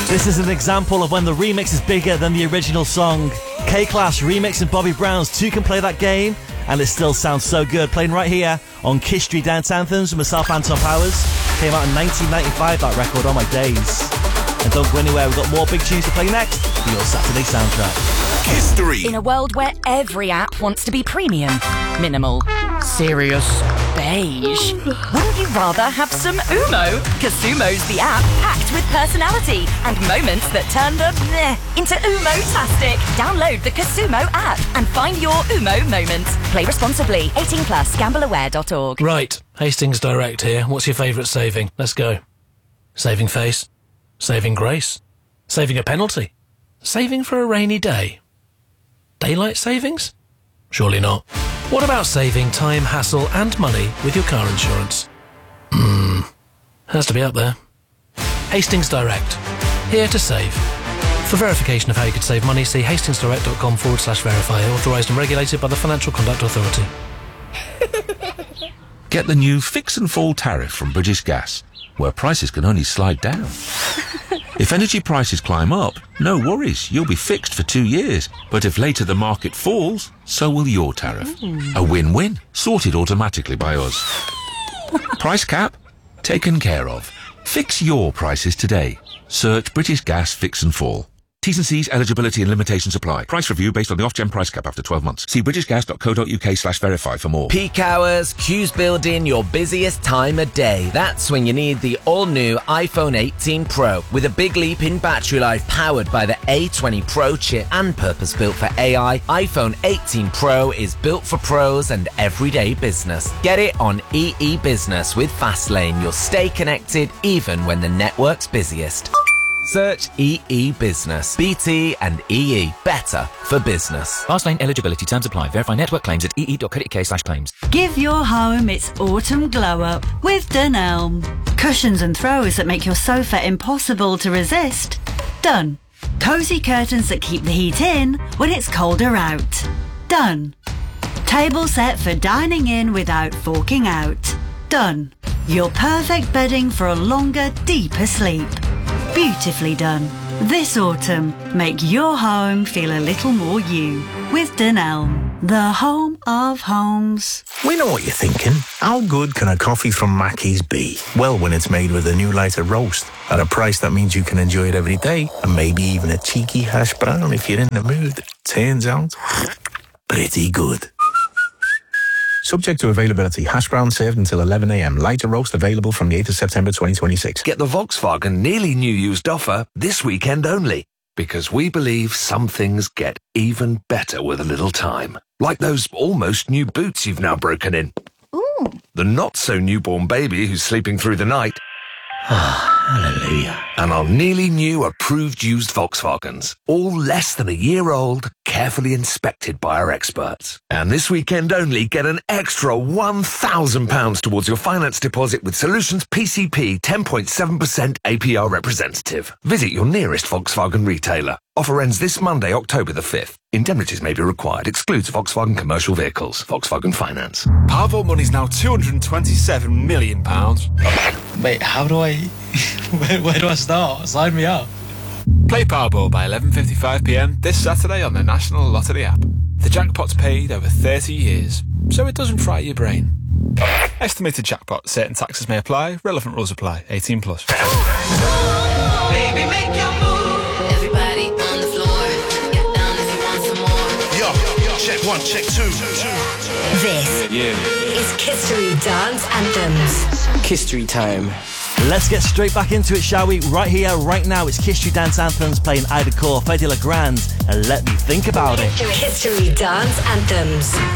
This is an example of when the remix is bigger than the original song. K-Class remixing Bobby Brown's Two Can Play That Game, and it still sounds so good. Playing right here on Kiss Street Dance Anthems with myself, Anton Powers. Came out in 1995, that record, on my days. And don't go anywhere, we've got more big tunes to play next for your Saturday soundtrack. History. In a world where every app wants to be premium, minimal, serious, beige, wouldn't you rather have some Umo? Casumo's the app packed with personality and moments that turn the meh into Umo-tastic. Download the Casumo app and find your Umo moments. Play responsibly. 18+, gambleaware.org. Right, Hastings Direct here. What's your favourite saving? Let's go. Saving face? Saving grace? Saving a penalty? Saving for a rainy day? Daylight savings? Surely not. What about saving time, hassle and money with your car insurance? Has to be up there. Hastings Direct. Here to save. For verification of how you could save money, see hastingsdirect.com/verify. Authorised and regulated by the Financial Conduct Authority. Get the new Fix and Fall tariff from British Gas, where prices can only slide down. If energy prices climb up, no worries, you'll be fixed for 2 years. But if later the market falls, so will your tariff. A win-win, sorted automatically by us. Price cap? Taken care of. Fix your prices today. Search British Gas Fix and Fall. T's and C's, eligibility and limitations apply. Price review based on the off-gen price cap after 12 months. See britishgas.co.uk/verify for more. Peak hours, queues building, your busiest time of day. That's when you need the all-new iPhone 18 Pro with a big leap in battery life powered by the A20 Pro chip and purpose-built for AI. iPhone 18 Pro is built for pros and everyday business. Get it on EE Business with Fastlane. You'll stay connected even when the network's busiest. Search EE Business. BT and EE. Better for business. Fastlane eligibility terms apply. Verify network claims at ee.co.uk/claims. Give your home its autumn glow up with Dunelm. Cushions and throws that make your sofa impossible to resist. Done. Cozy curtains that keep the heat in when it's colder out. Done. Table set for dining in without forking out. Done. Your perfect bedding for a longer, deeper sleep. Beautifully done. This autumn, make your home feel a little more you with Dunelm, the home of homes. We know what you're thinking. How good can a coffee from Mackey's be? Well, when it's made with a new lighter roast at a price that means you can enjoy it every day, and maybe even a cheeky hash brown if you're in the mood. Turns out, pretty good. Subject to availability. Hash brown served until 11 a.m. Lighter roast available from the 8th of September 2026. Get the Volkswagen nearly new used offer this weekend only. Because we believe some things get even better with a little time. Like those almost new boots you've now broken in. Ooh. The not-so-newborn baby who's sleeping through the night. Hallelujah. And our nearly new approved used Volkswagens. All less than a year old, carefully inspected by our experts. And this weekend only, get an extra £1,000 towards your finance deposit with Solutions PCP 10.7% APR representative. Visit your nearest Volkswagen retailer. Offer ends this Monday, October the 5th. Indemnities may be required. Excludes Volkswagen commercial vehicles. Volkswagen Finance. Powerball money's now £227 million. Wait, how do I... where do I start? Sign me up. Play Powerball by 11:55pm this Saturday on the National Lottery app. The jackpot's paid over 30 years, so it doesn't fry your brain. Estimated jackpot. Certain taxes may apply. Relevant rules apply. 18+. Baby, make your move. Everybody on the floor. Get down if you want some more. Yo, check one, check two. This is Kiss Street Dance Anthems. Kiss Street time. Let's get straight back into it, shall we? Right here, right now, it's Kiss Street Dance Anthems playing Ida Core, Fede Le Grand, and Let Me Think About It. Kiss Street Dance Anthems.